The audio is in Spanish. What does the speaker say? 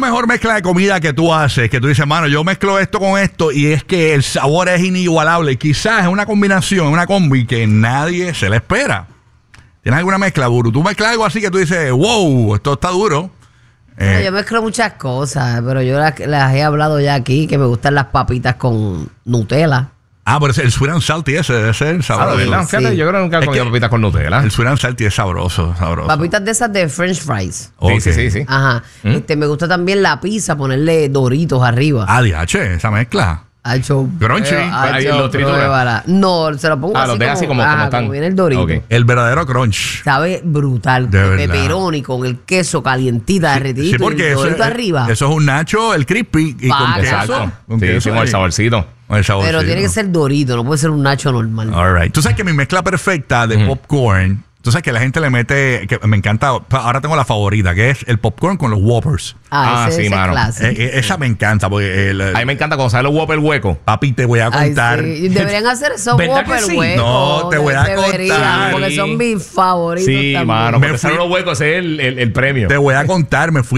mejor mezcla de comida que tú haces? Que tú dices, mano, yo mezclo esto con esto y es que el sabor es inigualable. Quizás es una combinación, una combi que nadie se le espera. ¿Tienes alguna mezcla, Buru? Tú mezclas algo así que tú dices, wow, esto está duro. Yo mezclo muchas cosas, pero yo las he hablado ya aquí, que me gustan las papitas con Nutella. Pero el sweet and salty ese debe ser sabroso. ¿Verdad? Fíjate, Sí. yo creo que nunca he comido papitas con Nutella. El sweet and salty es sabroso. Papitas de esas de French fries. Ok. Sí. Ajá. Me gusta también la pizza, ponerle Doritos arriba. DH, esa mezcla. Hacho, Crunchy. Ahí los tritos. No, se lo pongo así los dejas así como como están. viene el Dorito. Ok. El verdadero crunch. Sabe brutal. De verdad. Pepperoni con el queso calientita, derretidito. Sí, porque y el eso Dorito es, arriba. eso es un nacho, el crispy y con Exacto. queso. Exacto. Con Sí, queso con el ahí. saborcito. Con el saborcito. Pero tiene que ser Dorito, no puede ser un nacho normal. All right. Tú sabes que mi mezcla perfecta de popcorn, tú sabes que la gente le mete, que me encanta, ahora tengo la favorita, que es el popcorn con los Whoppers. Ese es mano. clásico. Esa me encanta, porque A mí me encanta cuando sale los Whopper hueco. papi, te voy a Ay, contar. sí. Deberían hacer esos ¿Verdad que Whopper sí? huecos. No, te voy a Deberían, contar. porque son mis favoritos Sí, también. mano. Me Cuando salen fui- los huecos, ese es el premio. Te voy a contar, me fui